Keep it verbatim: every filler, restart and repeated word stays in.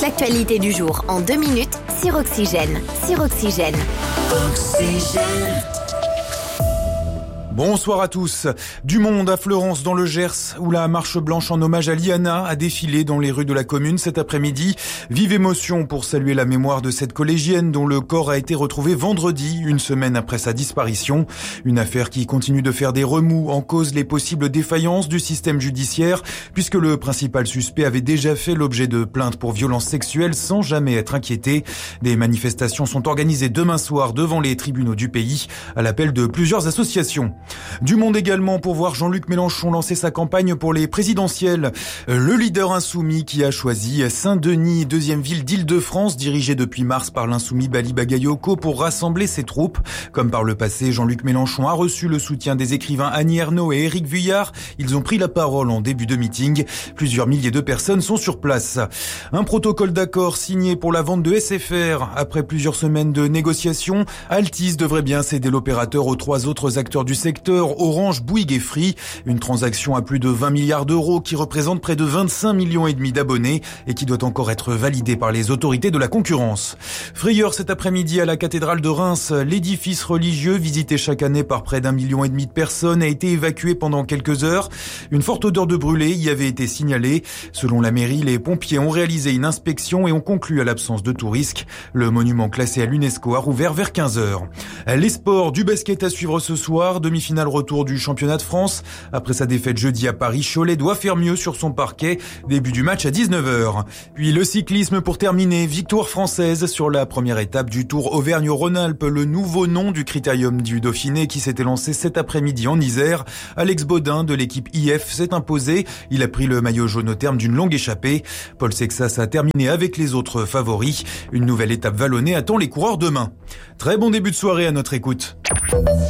Toute l'actualité du jour en deux minutes sur Oxygène. Sur Oxygène. Oxygène. Bonsoir à tous. Du monde à Fleurance dans le Gers, où la marche blanche en hommage à Liana a défilé dans les rues de la commune cet après-midi. Vive émotion pour saluer la mémoire de cette collégienne dont le corps a été retrouvé vendredi, une semaine après sa disparition. Une affaire qui continue de faire des remous en cause les possibles défaillances du système judiciaire, puisque le principal suspect avait déjà fait l'objet de plaintes pour violences sexuelles sans jamais être inquiété. Des manifestations sont organisées demain soir devant les tribunaux du pays, à l'appel de plusieurs associations. Du monde également pour voir Jean-Luc Mélenchon lancer sa campagne pour les présidentielles. Le leader insoumis qui a choisi Saint-Denis, deuxième ville d'Île-de-France, dirigée depuis mars par l'insoumis Bali Bagayoko pour rassembler ses troupes. Comme par le passé, Jean-Luc Mélenchon a reçu le soutien des écrivains Annie Ernaux et Éric Vuillard. Ils ont pris la parole en début de meeting. Plusieurs milliers de personnes sont sur place. Un protocole d'accord signé pour la vente de S F R. Après plusieurs semaines de négociations, Altice devrait bien céder l'opérateur aux trois autres acteurs du secteur. Orange, Bouygues et Free. Une transaction à plus de vingt milliards d'euros qui représente près de vingt-cinq millions et demi d'abonnés et qui doit encore être validée par les autorités de la concurrence. Frayeur cet après-midi à la cathédrale de Reims. L'édifice religieux visité chaque année par près d'un million et demi de personnes a été évacué pendant quelques heures. Une forte odeur de brûlé y avait été signalée. Selon la mairie, les pompiers ont réalisé une inspection et ont conclu à l'absence de tout risque. Le monument classé à l'UNESCO a rouvert vers quinze heures. Les sports, du basket à suivre ce soir. Demi-finale retour du championnat de France. Après sa défaite jeudi à Paris, Cholet doit faire mieux sur son parquet. Début du match à dix-neuf heures. Puis le cyclisme pour terminer. Victoire française sur la première étape du Tour Auvergne-Rhône-Alpes, le nouveau nom du critérium du Dauphiné qui s'était lancé cet après-midi en Isère. Alex Baudin de l'équipe I F s'est imposé. Il a pris le maillot jaune au terme d'une longue échappée. Paul Sexas a terminé avec les autres favoris. Une nouvelle étape vallonnée attend les coureurs demain. Très bon début de soirée à notre écoute.